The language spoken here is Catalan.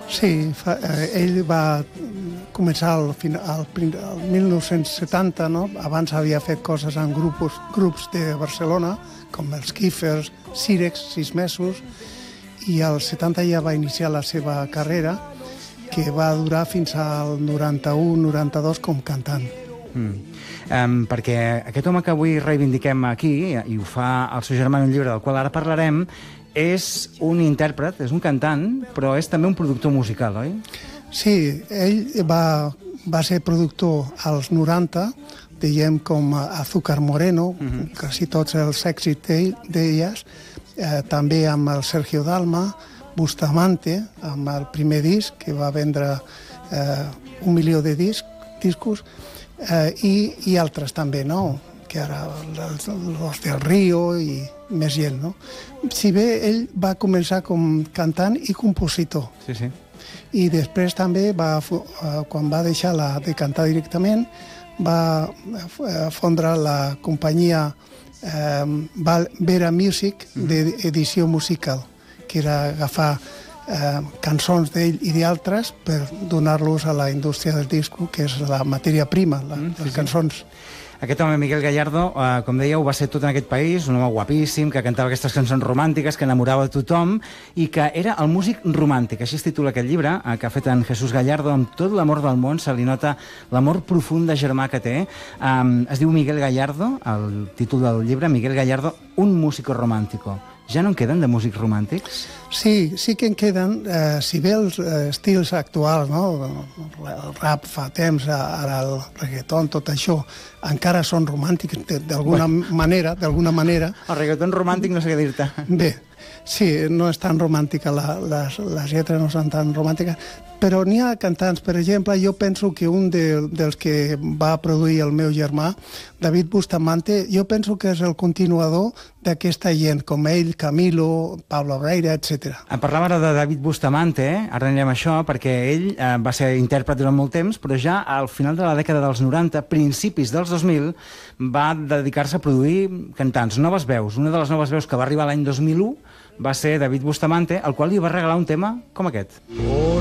Sí, ell va començar al 1970, no? Abans havia fet coses en grups de Barcelona, com els Kífers, Sírex, 6 mesos, i al 70 ja va iniciar la seva carrera, que va durar fins al 91-92 com cantant. Perquè aquest home que avui reivindiquem aquí, i ho fa el seu germà en un llibre del qual ara parlarem, és un intèrpret, és un cantant, però és també un productor musical, oi? Sí, ell va ser productor als 90, diguem com Azúcar Moreno, quasi tots els èxits d'elles, també amb el Sergio Dalma, Bustamante, amb el primer disc, que va vendre 1 milió de discos, i altres també, no? Que ara Los del Río i més gent, no? Si bé ell va començar com cantant i compositor. Sí, sí. I després també, quan va deixar de cantar directament, va fondre la companyia Vera Music d'edició musical, que era agafar cançons d'ell i d'altres per donar-los a la indústria del disco, que és la matèria prima, les cançons. Aquest home, Miguel Gallardo, com dèieu, va ser tot en aquest país, un home guapíssim, que cantava aquestes cançons romàntiques, que enamorava a tothom, i que era el músic romàntic. Així es titula aquest llibre, que ha fet en Jesús Gallardo, amb tot l'amor del món, se li nota l'amor profund de germà que té. Es diu Miguel Gallardo, el títol del llibre, Miguel Gallardo, un músico romántico. Ja no en queden de músics romàntics? Sí, sí que en queden, si bé els estils actuals, no? El rap fa temps, ara el reggaeton, tot això, encara són romàntics d'alguna manera. El reggaeton romàntic no sé què dir-te. Bé, sí, no és tan romàntica, les lletres no són tan romàntiques, però n'hi ha cantants, per exemple, jo penso que un dels que va produir el meu germà, David Bustamante, jo penso que és el continuador d'aquesta gent, com ell, Camilo, Pablo Obreira, etc. Parlava ara de David Bustamante, ara anirem a això, perquè ell va ser intèrpret durant molt temps, però ja al final de la dècada dels 90, principis dels 2000, va dedicar-se a produir cantants, noves veus. Una de les noves veus que va arribar l'any 2001 va ser David Bustamante, al qual li va regalar un tema com aquest.